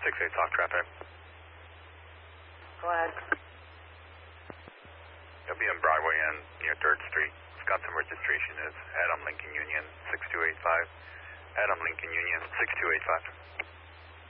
68 talk traffic. Go ahead. You'll be on Broadway and near 3rd Street. Wisconsin registration is Adam Lincoln Union 6285. Adam Lincoln Union 6285.